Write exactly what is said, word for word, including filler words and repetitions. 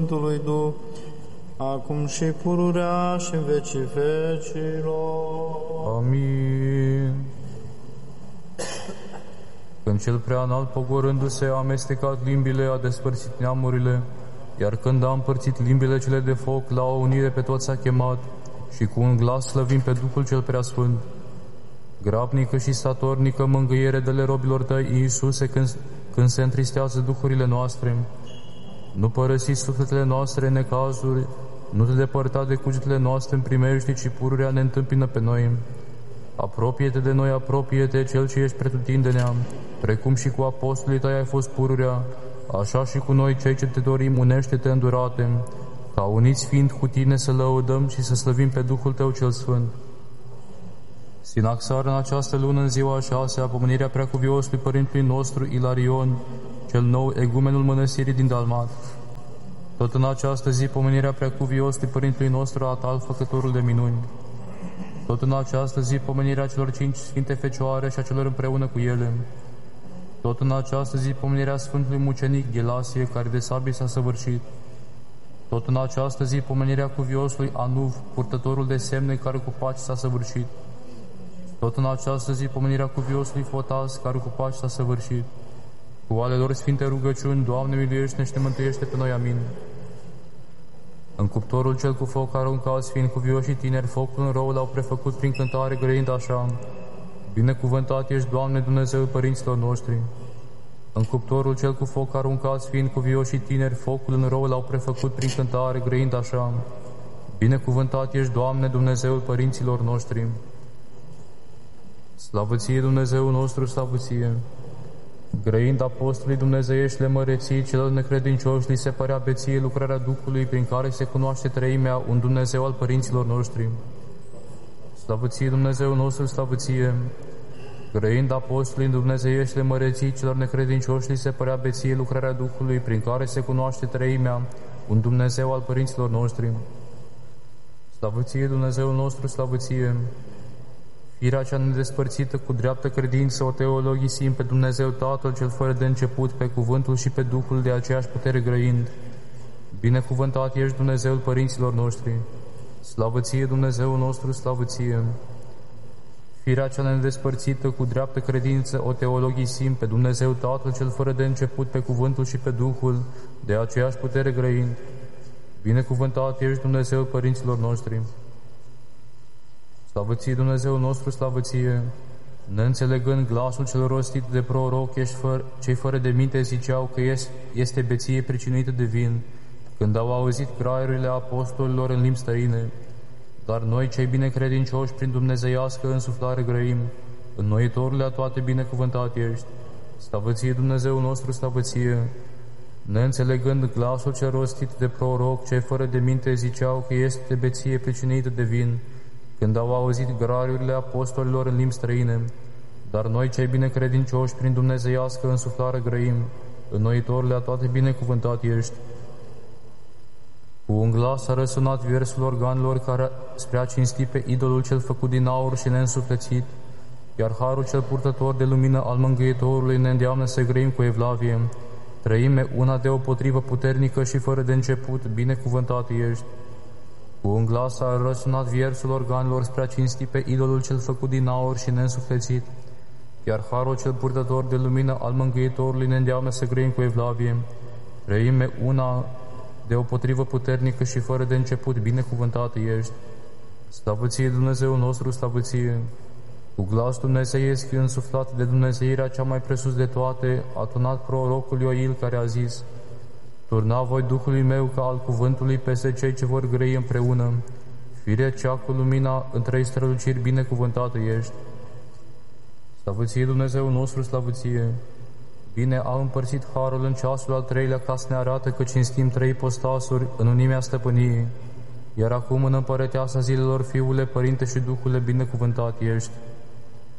Sfântului Duh, acum și pururea și în vecii vecilor. Amin. Când cel prea înalt, pogorându-se, a amestecat limbile, a despărțit neamurile, iar când a împărțit limbile cele de foc, la o unire pe toți a chemat, și cu un glas slăvim pe Duhul cel Preasfânt. Grabnică și statornică mângâiere de-ale robilor tăi, Iisuse, când, când se întristează duhurile noastre. Nu părăsi sufletele noastre în necazuri, nu te depărta de cugetele noastre în primești, ci pururea ne întâmpină pe noi. Apropie-te de noi, apropie-te, Cel ce ești pretutindenea, precum și cu apostolii tăi ai fost pururea, așa și cu noi, cei ce te dorim, unește-te îndurate, ca uniți fiind cu tine să lăudăm și să slăvim pe Duhul tău cel Sfânt. Sinaxar în această lună, în ziua a șasea, pomenirea preacuviosului părintului nostru Ilarion, cel nou egumenul mănăstirii din Dalmat. Tot în această zi, pomenirea preacuviosului părintului nostru Atal, făcătorul de minuni. Tot în această zi, pomenirea celor cinci Sfinte Fecioare și a celor împreună cu ele. Tot în această zi, pomenirea Sfântului Mucenic Ghelasie, care de sabie s-a săvârșit. Tot în această zi, pomenirea cuviosului Anuv, purtătorul de semne, care cu pace s-a săvârșit. Tot în această zi, pomenirea cuviosului Fotas, care cu pace s-a săvârșit. Cu ale lor sfinte rugăciuni, Doamne, miluiește-ne și ne mântuiește pe noi, amin. În cuptorul cel cu foc aruncați, fiind cuvioși și tineri, focul în rău l-au prefăcut prin cântare, grăind așa: Binecuvântat ești, Doamne, Dumnezeu părinților noștri. În cuptorul cel cu foc aruncați, fiind cuvioși și tineri, focul în rău l-au prefăcut prin cântare, grăind așa: Binecuvântat ești, Doamne, Dumnezeul părinților noștri. Slavă ție, Dumnezeu nostru, slavă ție! Grăind apostolii dumnezeiești le măreții, celor necredincioși li se părea beție lucrarea Duhului, prin care se cunoaște treimea, un Dumnezeu al părinților noștri. Slavă ție, Dumnezeu nostru, slavă ție! Grăind apostolii dumnezeiești le măreții, celor necredincioși li se părea beție lucrarea Duhului, prin care se cunoaște treimea, un Dumnezeu al părinților noștri. Slavă ție, Dumnezeu nostru, slavă ție! Firea cea nedespărțită cu dreaptă credință o teologisim pe Dumnezeu Tatăl cel fără de început, pe cuvântul și pe Duhul de aceeași putere grăind. Binecuvântat ești, Dumnezeul părinților noștri. Slavă ție, Dumnezeu nostru, slavă ție! Firea cea nedespărțită cu dreaptă credință o teologisim pe Dumnezeu Tatăl cel fără de început, pe cuvântul și pe Duhul de aceeași putere grăind. Binecuvântat ești, Dumnezeul părinților noștri. Slavă ție, Dumnezeu nostru, slavă ție! Neînțelegând glasul cel rostit de proroc, ești fără, cei fără de minte ziceau că este beție pricinuită de vin, când au auzit graierurile apostolilor în limbi străine. Dar noi, cei binecredincioși, prin dumnezeiască însuflare grăim, înnoitorule a toate binecuvântat ești. Slavă ție, Dumnezeu nostru, slavă ție! Neînțelegând glasul cel rostit de proroc, cei fără de minte ziceau că este beție pricinuită de vin, când au auzit graiurile apostolilor în limbi străine. Dar noi, cei binecredincioși, prin dumnezeiască însuflare grăim, înnoitorule a toate binecuvântat ești. Cu un glas a răsunat versul organelor care spre a cinsti pe idolul cel făcut din aur și neînsuflețit, iar harul cel purtător de lumină al Mângâietorului ne îndeamnă să grăim cu evlavie. Trăime una deopotrivă puternică și fără de început, binecuvântat ești. Cu un glas a răsunat versul organelor spre a cinsti pe idolul cel făcut din aur și neînsuflețit, iar harul cel purtător de lumină al Mângâietorului ne îndeamnă să grăim cu evlavie. Trăime una deopotrivă puternică și fără de început, binecuvântat ești. Slavă ție, Dumnezeu nostru, slavă ție! Cu glas dumnezeiesc însuflat de dumnezeirea cea mai presus de toate, a tunat prorocul Ioil, care a zis: Turna voi Duhului meu ca al cuvântului peste cei ce vor grăi împreună. Fire cea cu lumina în trei străluciri, binecuvântată ești. Slavă ție, Dumnezeu nostru, slavă ție! Bine a împărțit harul în ceasul al treilea, ca să ne arată că cinstim trei postasuri în unimea stăpâniei. Iar acum, în împărăteasa zilelor, Fiule, Părinte și Duhule, binecuvântat ești.